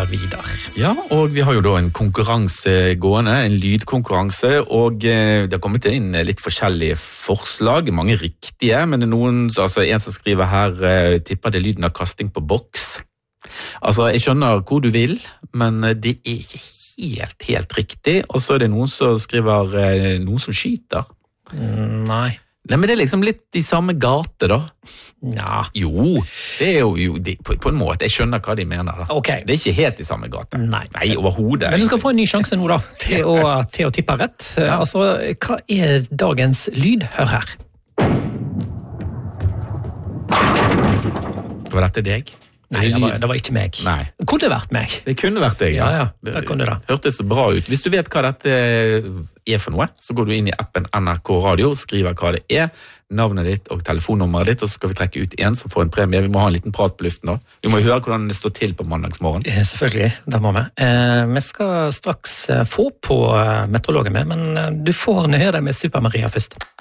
Vidar. Ja, og vi har jo da en konkurranse gående, en lydkonkurranse, og det har kommet inn litt forskjellige forslag, mange riktige, men det er noen, altså en som skriver her, tipper det lyden av kasting på boks. Altså, jeg skjønner hvor du vil, men det er ikke helt riktig, og så er det noen som skriver noen som skyter. Nei, men det er liksom litt i samme gate da. Ja. Jo, det er jo på en måte, jeg skjønner hva de mener da. Ok. Det er ikke helt i samme gate. Nei, overhodet. Men du skal få en ny sjanse nå da, til å tippe rett. Altså, hva er dagens lyd? Hør her. Var dette deg? Nei, det var ikke meg. Nei. Det kunne vært meg. Det kunne vært deg, ja. Det kunne det. Hørtes bra ut. Hvis du vet hva dette er for noe, så går du inn i appen NRK Radio, skriver hva det er, navnet ditt og telefonnummeret ditt, og så skal vi trekke ut en som får en premie. Vi må ha en liten prat på luften nå. Vi må høre hvordan det står til på mandagsmorgen. Selvfølgelig, det må vi. Vi skal straks få på meteorologen med, men du får høre det med Super Maria først.